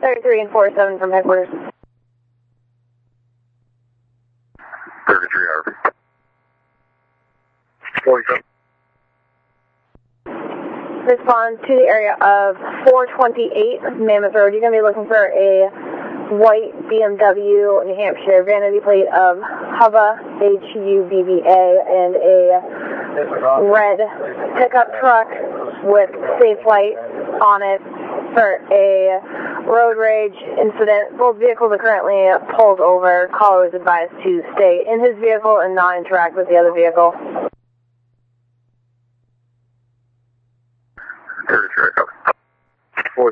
33 and 47 from headquarters. 33 over. 47. Respond to the area of 428 Mammoth Road. You're going to be looking for a white BMW New Hampshire vanity plate of HUBBA, HUBBA, and a red pickup truck with safe light on it for a road rage incident. Both vehicles are currently pulled over. Caller is advised to stay in his vehicle and not interact with the other vehicle. 33 over.